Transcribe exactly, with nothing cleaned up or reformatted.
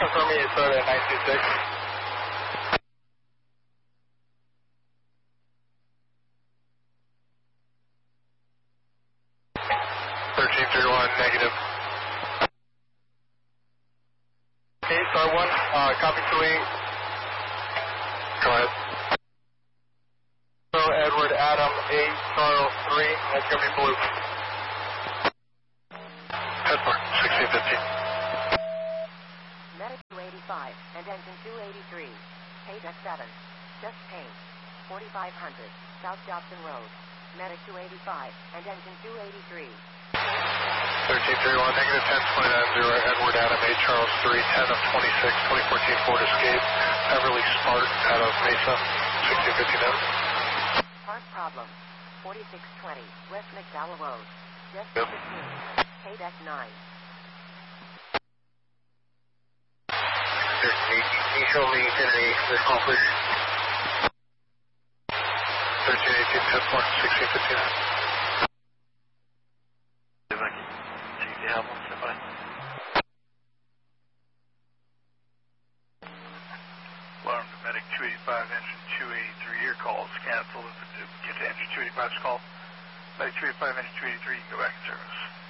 confirm me, start at nine two six. thirteen three one, negative. Okay, star one, uh, copy two eight. Go ahead. So Edward Adam eight, Charles three, that's going to be blue. Headport, sixteen fifteen. Medic two eighty-five and engine two eighty-three. Page at seven. Just paint. forty-five hundred, South Dobson Road. Medic two eighty-five and engine two eighty-three. thirteen three one, negative ten twenty-nine zero, Edward Adam eight, Charles three, ten of twenty-six, twenty fourteen Ford Escape, Beverly Smart out of Mesa, sixteen fifty-nine. Part problem. forty-six twenty, West McDowell Road. Just Yep. fifteen. Paid at nine. Can you show me Infinity, this call please? thirteen eighteen, ten four, sixteen fifty-nine. If I can see if you have one, step by. Alarm to Medic two eighty-five, engine two eighty-three, your call is canceled. If it get to engine two eighty-five's call, Medic two eighty-five, engine two eighty-three, you can go back in service.